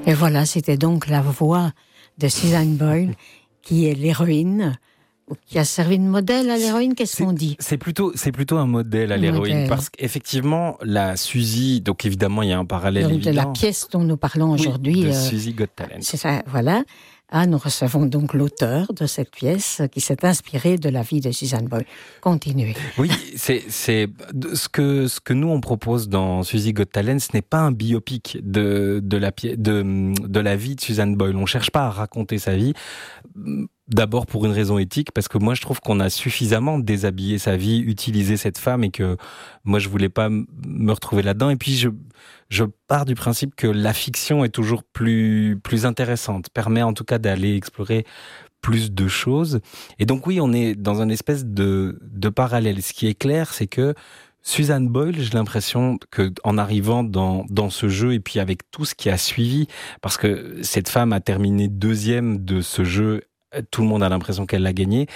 Et voilà, c'était donc la voix de Susan Boyle, qui est l'héroïne, ou qui a servi de modèle à l'héroïne, qu'est-ce qu'on dit ? C'est plutôt un modèle à l'héroïne, parce qu'effectivement, la Suzy, donc évidemment, il y a un parallèle évident. De la pièce dont nous parlons aujourd'hui. De Suzy Got Talent. C'est ça, voilà. Nous recevons donc l'auteur de cette pièce qui s'est inspiré de la vie de Susan Boyle. Continuez. Oui, c'est ce que nous on propose dans Suzy Got Talent, ce n'est pas un biopic de la vie de Susan Boyle. On cherche pas à raconter sa vie. D'abord pour une raison éthique, parce que moi je trouve qu'on a suffisamment déshabillé sa vie, utilisé cette femme, et que moi je voulais pas me retrouver là-dedans. Et puis je pars du principe que la fiction est toujours plus intéressante, permet en tout cas d'aller explorer plus de choses. Et donc oui, on est dans une espèce de parallèle. Ce qui est clair, c'est que Susan Boyle, j'ai l'impression que en arrivant dans ce jeu, et puis avec tout ce qui a suivi, parce que cette femme a terminé 2e de ce jeu, tout le monde a l'impression qu'elle l'a gagné.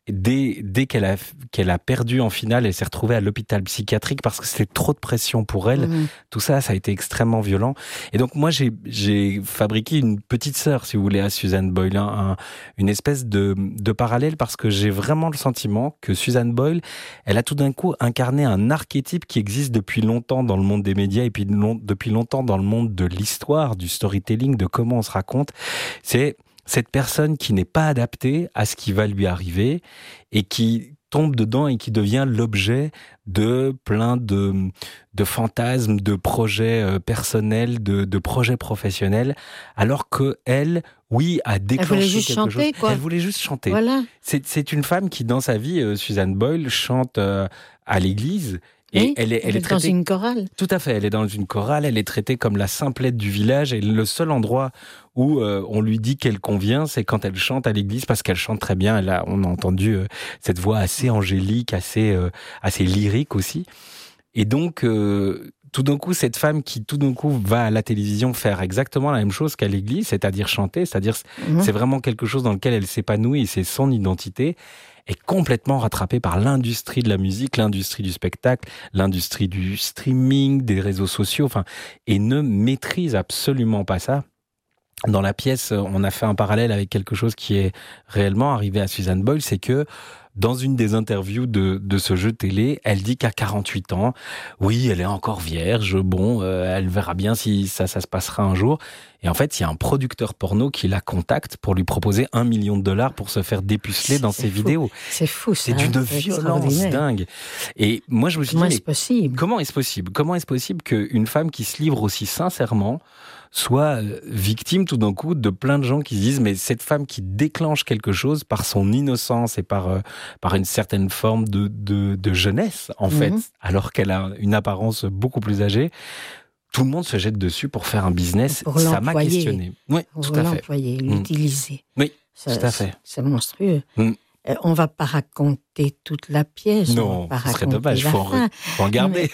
Dès qu'elle a perdu en finale, elle s'est retrouvée à l'hôpital psychiatrique parce que c'était trop de pression pour elle. Tout ça a été extrêmement violent. Et donc moi, j'ai fabriqué une petite sœur, si vous voulez, à Susan Boyle, une espèce de parallèle, parce que j'ai vraiment le sentiment que Susan Boyle, elle a tout d'un coup incarné un archétype qui existe depuis longtemps dans le monde des médias, et puis depuis longtemps dans le monde de l'histoire, du storytelling, de comment on se raconte. C'est cette personne qui n'est pas adaptée à ce qui va lui arriver et qui tombe dedans et qui devient l'objet de plein de fantasmes, de projets personnels, de projets professionnels, alors que elle, oui, a déclenché quelque chose. Elle voulait juste chanter. Voilà. C'est une femme qui, dans sa vie, Susan Boyle, chante à l'église. Et elle est traitée dans une chorale. Tout à fait, elle est dans une chorale, elle est traitée comme la simplette du village, et le seul endroit où on lui dit qu'elle convient, c'est quand elle chante à l'église, parce qu'elle chante très bien. On a entendu cette voix assez angélique, assez lyrique aussi. Et donc, tout d'un coup, cette femme qui, tout d'un coup, va à la télévision faire exactement la même chose qu'à l'église, c'est-à-dire chanter, c'est vraiment quelque chose dans lequel elle s'épanouit, et c'est son identité, est complètement rattrapée par l'industrie de la musique, l'industrie du spectacle, l'industrie du streaming, des réseaux sociaux, et ne maîtrise absolument pas ça. Dans la pièce, on a fait un parallèle avec quelque chose qui est réellement arrivé à Susan Boyle, c'est que dans une des interviews de ce jeu télé, elle dit qu'à 48 ans, oui, elle est encore vierge, elle verra bien si ça se passera un jour. Et en fait, il y a un producteur porno qui la contacte pour lui proposer $1 million pour se faire dépuceler dans ses vidéos. C'est fou, ça. C'est d'une violence dingue. Et moi, je me suis dit, comment est-ce possible ? Comment est-ce possible qu'une femme qui se livre aussi sincèrement soit victime tout d'un coup de plein de gens qui se disent, mais cette femme qui déclenche quelque chose par son innocence et par une certaine forme de jeunesse, en fait, alors qu'elle a une apparence beaucoup plus âgée, tout le monde se jette dessus pour faire un business. Ça m'a questionné. Oui, tout à fait. L'employer, l'utiliser. Oui, tout à fait. C'est monstrueux. On ne va pas raconter toute la pièce. Non, ce serait dommage, il faut en garder.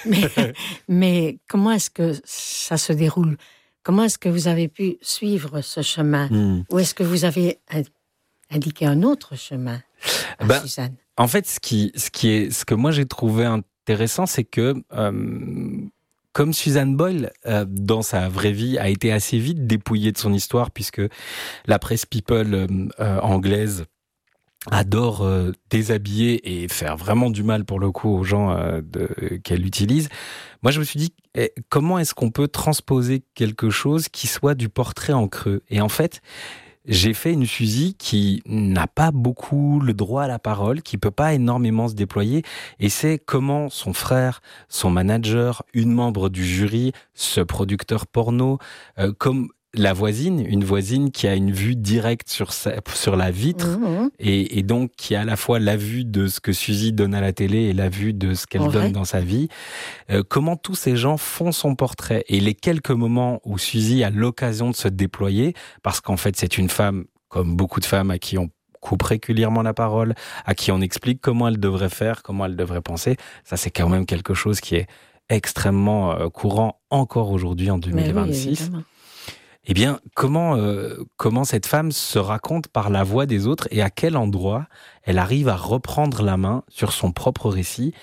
Mais comment est-ce que ça se déroule ? Comment est-ce que vous avez pu suivre ce chemin ? Ou est-ce que vous avez indiqué un autre chemin à Suzanne ? En fait, ce que moi j'ai trouvé intéressant, c'est que comme Susan Boyle, dans sa vraie vie, a été assez vite dépouillée de son histoire, puisque la presse people anglaise adore déshabiller et faire vraiment du mal pour le coup aux gens qu'elle utilise. Moi, je me suis dit, comment est-ce qu'on peut transposer quelque chose qui soit du portrait en creux ? Et en fait, j'ai fait une Suzy qui n'a pas beaucoup le droit à la parole, qui peut pas énormément se déployer, et c'est comment son frère, son manager, une membre du jury, ce producteur porno, comme une voisine qui a une vue directe sur la vitre, et donc qui a à la fois la vue de ce que Suzy donne à la télé et la vue de ce qu'elle donne dans sa vie. Comment tous ces gens font son portrait, et les quelques moments où Suzy a l'occasion de se déployer, parce qu'en fait c'est une femme, comme beaucoup de femmes à qui on coupe régulièrement la parole, à qui on explique comment elle devrait faire, comment elle devrait penser, ça c'est quand même quelque chose qui est extrêmement courant encore aujourd'hui en 2026. Oui, eh bien, comment cette femme se raconte par la voix des autres, et à quel endroit elle arrive à reprendre la main sur son propre récit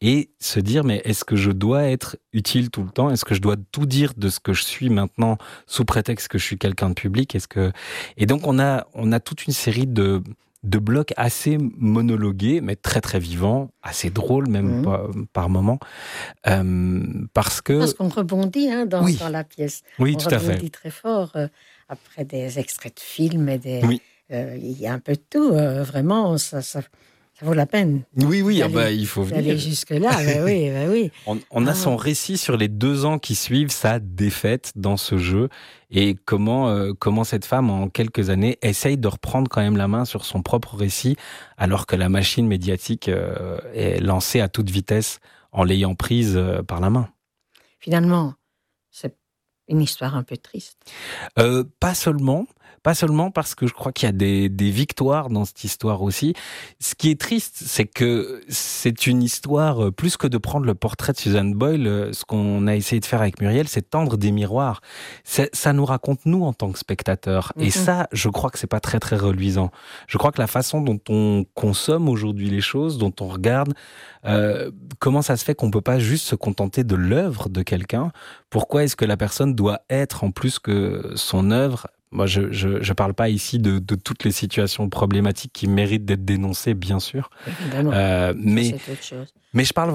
et se dire mais est-ce que je dois être utile tout le temps ? Est-ce que je dois tout dire de ce que je suis maintenant sous prétexte que je suis quelqu'un de public ? Et donc on a toute une série de blocs assez monologués, mais très très vivants, assez drôles même par moments, parce qu'on rebondit dans la pièce. Oui, tout à fait. On rebondit très fort après des extraits de films et il y a un peu de tout. Vraiment, ça vaut la peine. Oui, il faut venir. Aller jusque-là, oui. On a son récit sur les 2 ans qui suivent sa défaite dans ce jeu et comment cette femme, en quelques années, essaye de reprendre quand même la main sur son propre récit alors que la machine médiatique est lancée à toute vitesse en l'ayant prise par la main. Finalement, c'est une histoire un peu triste. Pas seulement, parce que je crois qu'il y a des victoires dans cette histoire aussi. Ce qui est triste, c'est que c'est une histoire, plus que de prendre le portrait de Susan Boyle, ce qu'on a essayé de faire avec Muriel, c'est tendre des miroirs. Ça nous raconte nous en tant que spectateurs. Et ça, je crois que c'est pas très très reluisant. Je crois que la façon dont on consomme aujourd'hui les choses, dont on regarde, comment ça se fait qu'on peut pas juste se contenter de l'œuvre de quelqu'un ? Pourquoi est-ce que la personne doit être en plus que son œuvre ? Moi, je parle pas ici de toutes les situations problématiques qui méritent d'être dénoncées, bien sûr. Évidemment, mais c'est autre chose. Mais je parle